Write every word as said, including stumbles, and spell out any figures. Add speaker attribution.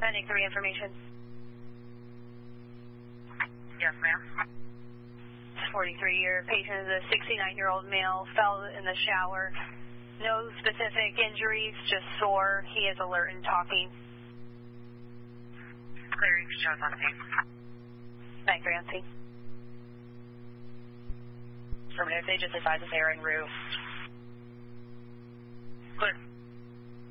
Speaker 1: Pending three information.
Speaker 2: Yes, ma'am.
Speaker 1: forty-three-year patient is a sixty-nine-year-old male, fell in the shower. No specific injuries, just sore. He is alert and talking.
Speaker 2: Clearing, shows on scene.
Speaker 1: nine three on scene.
Speaker 3: Affirmative, they just advised us they are en route.
Speaker 2: Clear.